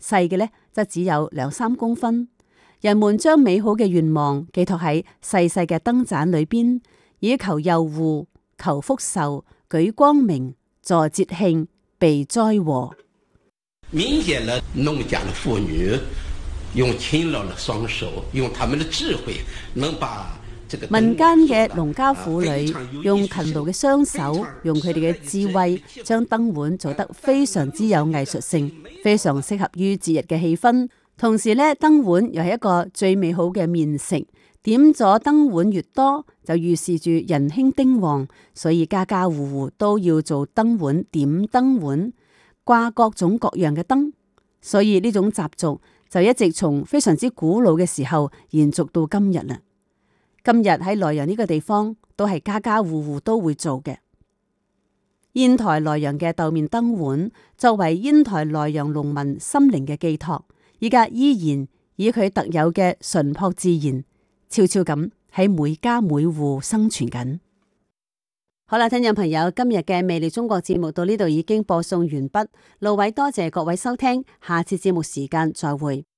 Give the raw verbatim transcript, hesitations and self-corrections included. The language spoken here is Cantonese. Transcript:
細嘅呢則只有兩三公分。人們將美好嘅願望寄託喺細細嘅燈盞裏邊，以求佑護、求福壽、舉光明、助節慶、避災禍。 民間的農家的婦女用勤勞的雙手，用他們的智慧，能把這個民間嘅農家婦女用勤勞嘅雙手，用佢哋嘅智慧，將燈碗做得非常之有藝術性，非常適合於節日嘅氣氛。同時呢，燈碗又係一個最美好嘅麵食，點咗燈碗越多，就預示住人興丁旺，所以家家戶戶都要做燈碗，點燈碗，掛各種各樣嘅燈。所以呢種習俗就一直從非常之古老嘅時候延續到今日啦。今日喺萊陽呢個地方，都係家家戶戶都會做嘅。煙台萊陽嘅豆面燈碗，作為煙台萊陽農民心靈嘅寄託，依家依然以佢特有嘅淳樸自然，悄悄咁喺每家每戶生存緊。好啦，聽眾朋友，今日嘅魅力中國節目到呢度已經播送完畢。路偉多謝各位收聽，下次節目時間再會。